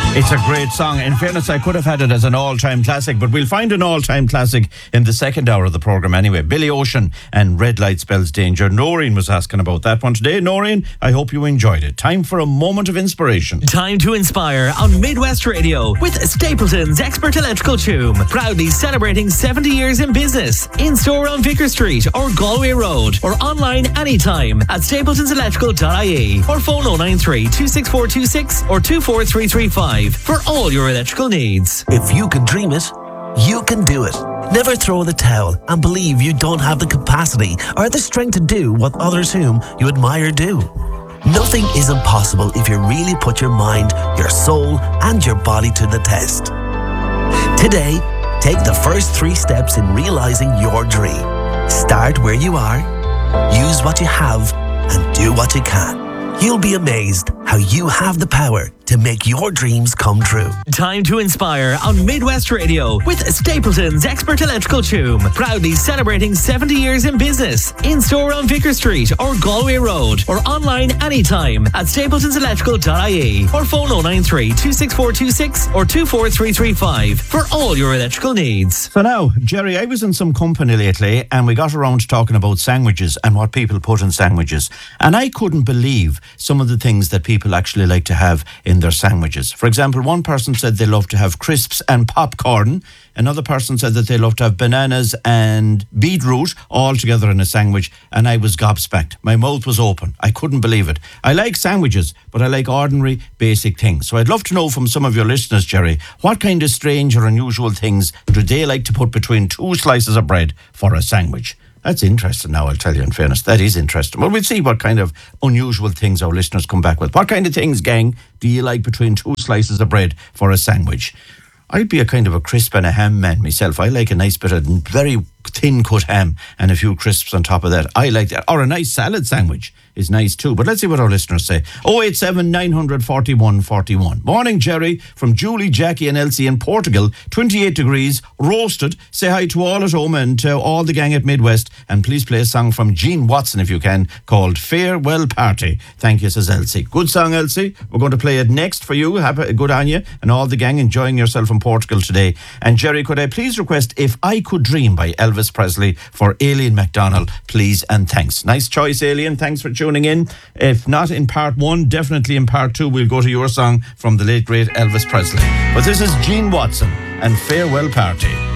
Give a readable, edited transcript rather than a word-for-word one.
It's a great song. In fairness, I could have had it as an all-time classic, but we'll find an all-time classic in the second hour of the programme anyway. Billy Ocean and Red Light Spells Danger. Noreen was asking about that one today. Noreen, I hope you enjoyed it. Time for a moment of inspiration. Time to inspire on Midwest Radio with Stapleton's Expert Electrical Tomb. Proudly celebrating 70 years in business. In-store on Vicar Street or Galway Road, or online anytime at stapletonselectrical.ie, or phone 093 26426 or 24335 for all your electrical needs. If you can dream it, you can do it. Never throw in the towel and believe you don't have the capacity or the strength to do what others whom you admire do. Nothing is impossible if you really put your mind, your soul, and your body to the test. Today, take the first 3 steps in realizing your dream. Start where you are, use what you have, and do what you can. You'll be amazed how you have the power to make your dreams come true. Time to inspire on Midwest Radio with Stapleton's Expert Electrical Tomb. Proudly celebrating 70 years in business. In-store on Vicar Street or Galway Road, or online anytime at stapletonselectrical.ie, or phone 093 26426 or 24335 for all your electrical needs. So now, Jerry, I was in some company lately and we got around to talking about sandwiches and what people put in sandwiches. And I couldn't believe some of the things that people actually like to have in their sandwiches. For example, one person said they love to have crisps and popcorn. Another person said that they love to have bananas and beetroot all together in a sandwich, and I was gobsmacked. My mouth was open. I couldn't believe it. I like sandwiches, but I like ordinary, basic things. So I'd love to know from some of your listeners, Jerry, what kind of strange or unusual things do they like to put between 2 slices of bread for a sandwich? That's interesting now, I'll tell you, in fairness. That is interesting. Well, we'll see what kind of unusual things our listeners come back with. What kind of things, gang, do you like between 2 slices of bread for a sandwich? I'd be a kind of a crisp and a ham man myself. I like a nice bit of very thin cut ham and a few crisps on top of that. I like that. Or a nice salad sandwich is nice too. But let's see what our listeners say. 087 900 41 41. Morning, Jerry, from Julie, Jackie and Elsie in Portugal. 28 degrees, roasted. Say hi to all at home and to all the gang at Midwest. And please play a song from Gene Watson, if you can, called Farewell Party. Thank you, says Elsie. Good song, Elsie. We're going to play it next for you. Good on you and all the gang enjoying yourself in Portugal today. And Jerry, could I please request If I Could Dream by Elvis Presley for Aileen McDonald, please and thanks. Nice choice, Aileen. Thanks for tuning in. If not in part 1, definitely in part 2, we'll go to your song from the late, great Elvis Presley. But this is Gene Watson and Farewell Party.